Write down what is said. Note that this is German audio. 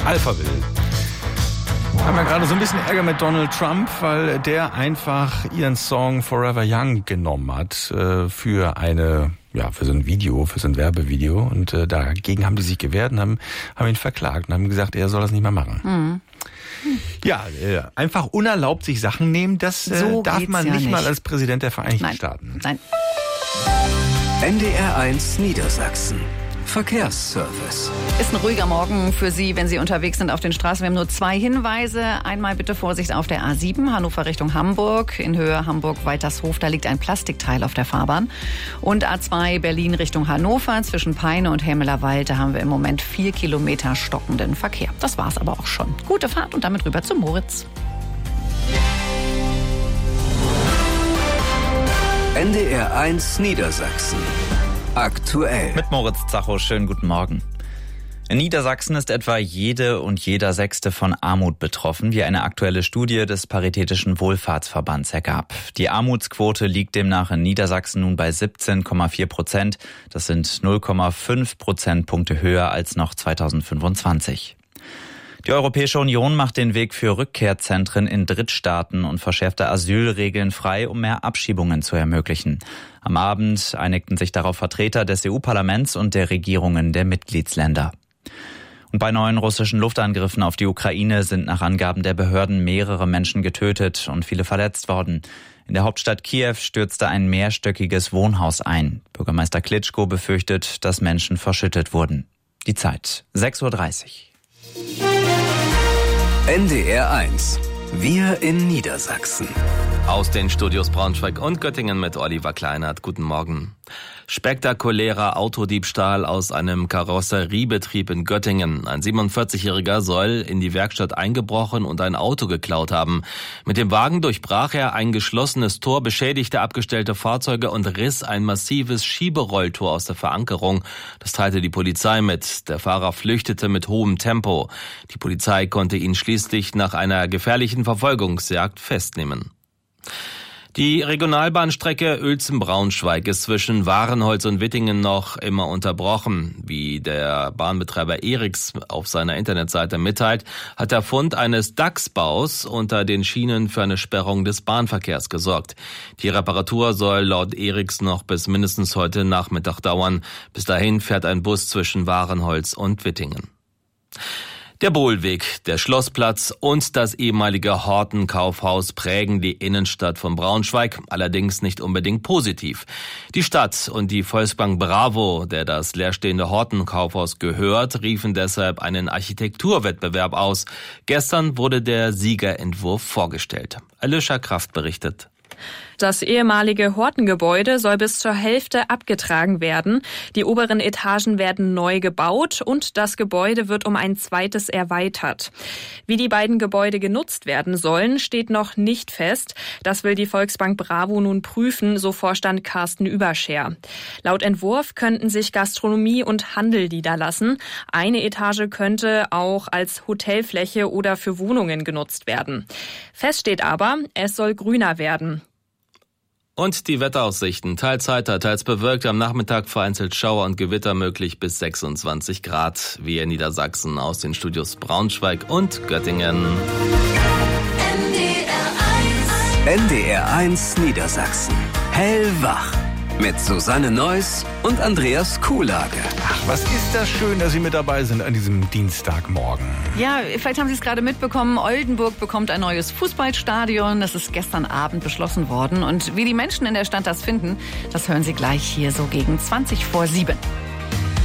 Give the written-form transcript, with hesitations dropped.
Alphaville. Haben wir gerade so ein bisschen Ärger mit Donald Trump, weil der einfach ihren Song Forever Young genommen hat für so ein Video, für so ein Werbevideo. Und dagegen haben die sich gewehrt und haben ihn verklagt und haben gesagt, er soll das nicht mehr machen. Mhm. Ja, einfach unerlaubt sich Sachen nehmen, das darf man nicht mal als Präsident der Vereinigten Staaten. Nein. NDR1 Niedersachsen. Verkehrsservice. Ist ein ruhiger Morgen für Sie, wenn Sie unterwegs sind auf den Straßen. Wir haben nur 2 Hinweise. Einmal bitte Vorsicht auf der A7, Hannover Richtung Hamburg. In Höhe Hamburg-Weitershof, da liegt ein Plastikteil auf der Fahrbahn. Und A2 Berlin Richtung Hannover, zwischen Peine und Helmelerwald. Da haben wir im Moment 4 Kilometer stockenden Verkehr. Das war's aber auch schon. Gute Fahrt und damit rüber zu Moritz. NDR1 Niedersachsen. Aktuell. Mit Moritz Zacho, schönen guten Morgen. In Niedersachsen ist etwa jede und jeder Sechste von Armut betroffen, wie eine aktuelle Studie des Paritätischen Wohlfahrtsverbands ergab. Die Armutsquote liegt demnach in Niedersachsen nun bei 17,4%. Das sind 0,5 Prozentpunkte höher als noch 2025. Die Europäische Union macht den Weg für Rückkehrzentren in Drittstaaten und verschärfte Asylregeln frei, um mehr Abschiebungen zu ermöglichen. Am Abend einigten sich darauf Vertreter des EU-Parlaments und der Regierungen der Mitgliedsländer. Und bei neuen russischen Luftangriffen auf die Ukraine sind nach Angaben der Behörden mehrere Menschen getötet und viele verletzt worden. In der Hauptstadt Kiew stürzte ein mehrstöckiges Wohnhaus ein. Bürgermeister Klitschko befürchtet, dass Menschen verschüttet wurden. Die Zeit 6:30 Uhr. NDR1. Wir in Niedersachsen. Aus den Studios Braunschweig und Göttingen mit Oliver Kleinert. Guten Morgen. Spektakulärer Autodiebstahl aus einem Karosseriebetrieb in Göttingen. Ein 47-Jähriger soll in die Werkstatt eingebrochen und ein Auto geklaut haben. Mit dem Wagen durchbrach er ein geschlossenes Tor, beschädigte abgestellte Fahrzeuge und riss ein massives Schieberolltor aus der Verankerung. Das teilte die Polizei mit. Der Fahrer flüchtete mit hohem Tempo. Die Polizei konnte ihn schließlich nach einer gefährlichen Verfolgungsjagd festnehmen. Die Regionalbahnstrecke Uelzen-Braunschweig ist zwischen Wahrenholz und Wittingen noch immer unterbrochen. Wie der Bahnbetreiber Eriks auf seiner Internetseite mitteilt, hat der Fund eines Dachsbaus unter den Schienen für eine Sperrung des Bahnverkehrs gesorgt. Die Reparatur soll laut Eriks noch bis mindestens heute Nachmittag dauern. Bis dahin fährt ein Bus zwischen Wahrenholz und Wittingen. Der Bohlweg, der Schlossplatz und das ehemalige Horten-Kaufhaus prägen die Innenstadt von Braunschweig, allerdings nicht unbedingt positiv. Die Stadt und die Volksbank Bravo, der das leerstehende Horten-Kaufhaus gehört, riefen deshalb einen Architekturwettbewerb aus. Gestern wurde der Siegerentwurf vorgestellt. Alicia Kraft berichtet. Das ehemalige Hortengebäude soll bis zur Hälfte abgetragen werden. Die oberen Etagen werden neu gebaut und das Gebäude wird um ein zweites erweitert. Wie die beiden Gebäude genutzt werden sollen, steht noch nicht fest. Das will die Volksbank Bravo nun prüfen, so Vorstand Carsten Überscher. Laut Entwurf könnten sich Gastronomie und Handel niederlassen. Eine Etage könnte auch als Hotelfläche oder für Wohnungen genutzt werden. Fest steht aber, es soll grüner werden. Und die Wetteraussichten. Teils heiter, teils bewölkt. Am Nachmittag vereinzelt Schauer und Gewitter möglich bis 26 Grad. Wir in Niedersachsen aus den Studios Braunschweig und Göttingen. NDR1 Niedersachsen. Hellwach. Mit Susanne Neuss und Andreas Kuhlage. Ach, was ist das schön, dass Sie mit dabei sind an diesem Dienstagmorgen. Ja, vielleicht haben Sie es gerade mitbekommen. Oldenburg bekommt ein neues Fußballstadion. Das ist gestern Abend beschlossen worden. Und wie die Menschen in der Stadt das finden, das hören Sie gleich hier so gegen 7:20.